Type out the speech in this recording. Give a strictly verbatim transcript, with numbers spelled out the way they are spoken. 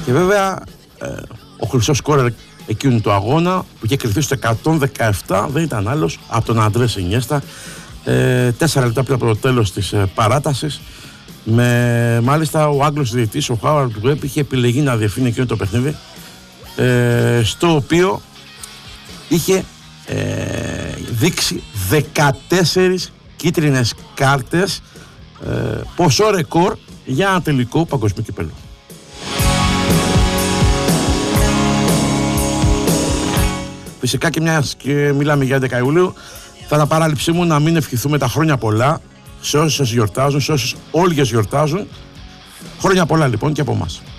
Και βέβαια ε, ο χρυσός σκόρερ εκείνου του αγώνα που είχε κρυφθεί στο εκατόν δεκαεπτά δεν ήταν άλλος από τον Αντρές Ινιέστα, ε, τέσσερα λεπτά πριν από το τέλος της ε, παράτασης. Με, μάλιστα ο Άγγλος διαιτητής, ο Χάουαρντ Γουέμπ, είχε επιλεγεί να διευθύνει εκείνο το παιχνίδι, ε, στο οποίο είχε ε, δείξει δεκατέσσερις κίτρινες κάρτες, ε, ποσό ρεκόρ για ένα τελικό παγκοσμίου κυπέλλου. Φυσικά και μιας και μιλάμε για έντεκα Ιουλίου, θα είναι παράληψή μου να μην ευχηθούμε τα χρόνια πολλά σε όσους γιορτάζουν, σε όσους όλες γιορτάζουν. Χρόνια πολλά λοιπόν και από εμάς.